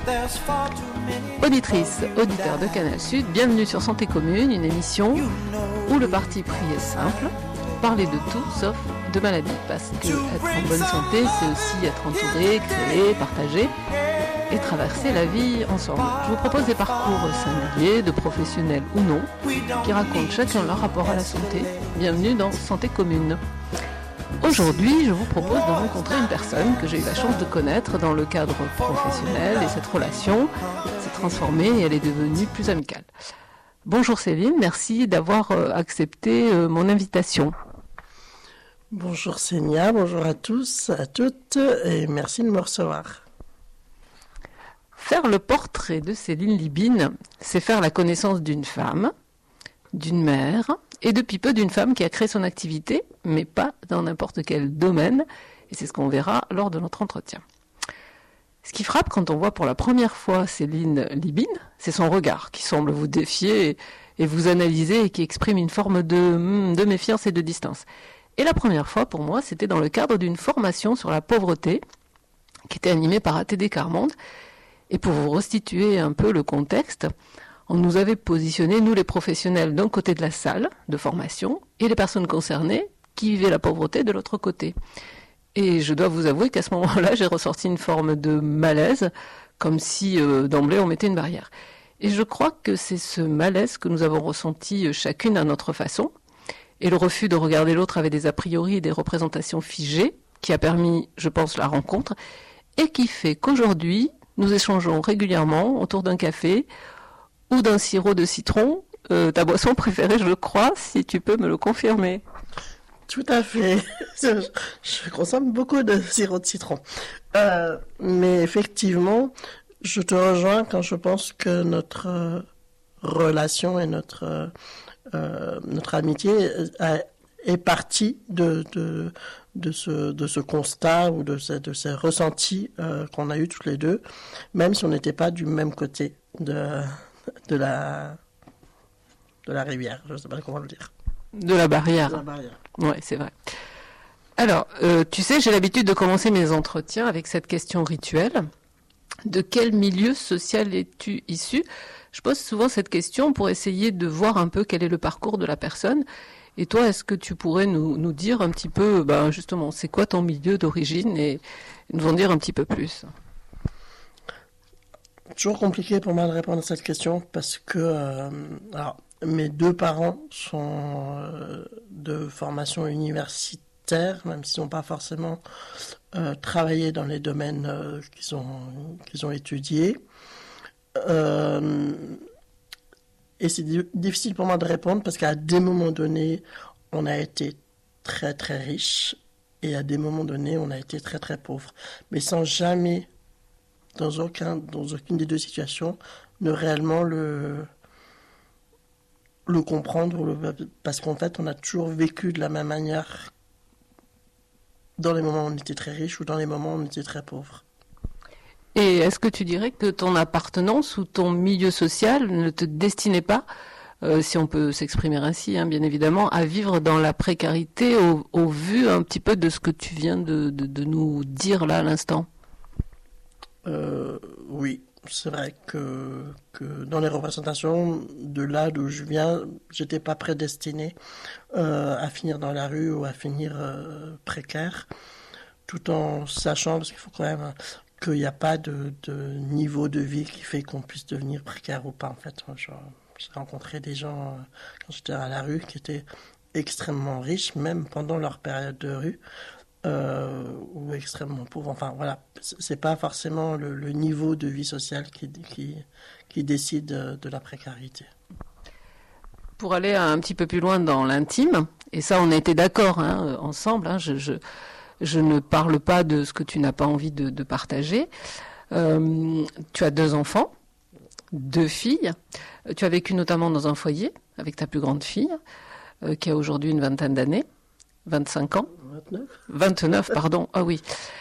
Auditrices, auditeurs de Canal Sud, bienvenue sur Santé Commune, une émission où le parti pris est simple, parler de tout sauf de maladie. Parce que être en bonne santé, c'est aussi être entouré, créer, partager et traverser la vie ensemble. Je vous propose des parcours singuliers, de professionnels ou non, qui racontent chacun leur rapport à la santé. Bienvenue dans Santé Commune. Aujourd'hui, je vous propose de rencontrer une personne que j'ai eu la chance de connaître dans le cadre professionnel et cette relation s'est transformée et elle est devenue plus amicale. Bonjour Céline, merci d'avoir accepté mon invitation. Bonjour Sénia, bonjour à tous, à toutes et merci de me recevoir. Faire le portrait de Céline Libine, c'est faire la connaissance d'une femme, d'une mère et depuis peu d'une femme qui a créé son activité, mais pas dans n'importe quel domaine, et c'est ce qu'on verra lors de notre entretien. Ce qui frappe quand on voit pour la première fois Céline Libine, c'est son regard qui semble vous défier et vous analyser et qui exprime une forme de méfiance et de distance. Et la première fois pour moi, c'était dans le cadre d'une formation sur la pauvreté qui était animée par ATD Carmonde. Et pour vous restituer un peu le contexte, on nous avait positionné, nous les professionnels, d'un côté de la salle de formation et les personnes concernées qui vivaient la pauvreté de l'autre côté. Et je dois vous avouer qu'à ce moment-là, j'ai ressorti une forme de malaise, comme si d'emblée on mettait une barrière. Et je crois que c'est ce malaise que nous avons ressenti chacune à notre façon, et le refus de regarder l'autre avec des a priori et des représentations figées, qui a permis, je pense, la rencontre, et qui fait qu'aujourd'hui, nous échangeons régulièrement autour d'un café ou d'un sirop de citron, ta boisson préférée, je crois, si tu peux me le confirmer. Tout à fait. Je consomme beaucoup de sirop de citron. Mais effectivement, je te rejoins quand je pense que notre relation et notre amitié est partie de ce constat ou de ces ressentis qu'on a eu toutes les deux, même si on n'était pas du même côté de la rivière, je ne sais pas comment le dire. De la barrière. De la barrière. Ouais, c'est vrai. Alors, tu sais, j'ai l'habitude de commencer mes entretiens avec cette question rituelle. De quel milieu social es-tu issu ? Je pose souvent cette question pour essayer de voir un peu quel est le parcours de la personne. Et toi, est-ce que tu pourrais nous dire un petit peu, justement, c'est quoi ton milieu d'origine et nous en dire un petit peu plus ? Toujours compliqué pour moi de répondre à cette question parce que mes deux parents sont de formation universitaire, même s'ils n'ont pas forcément travaillé dans les domaines qu'ils ont étudiés. Et c'est difficile pour moi de répondre parce qu'à des moments donnés, on a été très très riche et à des moments donnés, on a été très très pauvre. Mais sans jamais, dans aucune des deux situations, ne réellement le comprendre, parce qu'en fait, on a toujours vécu de la même manière dans les moments où on était très riche ou dans les moments où on était très pauvre. Et est-ce que tu dirais que ton appartenance ou ton milieu social ne te destinait pas, si on peut s'exprimer ainsi, hein, bien évidemment, à vivre dans la précarité au vu un petit peu de ce que tu viens de nous dire là à l'instant ? Oui, c'est vrai que dans les représentations de là d'où je viens, j'étais pas prédestiné à finir dans la rue ou à finir précaire, tout en sachant, parce qu'il faut quand même qu'il n'y a pas de niveau de vie qui fait qu'on puisse devenir précaire ou pas. En fait, j'ai rencontré des gens quand j'étais à la rue qui étaient extrêmement riches, même pendant leur période de rue. Ou extrêmement pauvres. Enfin voilà, c'est pas forcément le niveau de vie sociale qui décide de la précarité. Pour aller un petit peu plus loin dans l'intime, et ça on a été d'accord ensemble, je ne parle pas de ce que tu n'as pas envie de partager. Tu as 2 enfants, 2 filles, tu as vécu notamment dans un foyer avec ta plus grande fille, qui a aujourd'hui une vingtaine d'années. 25 ans 29, pardon. Ah oui.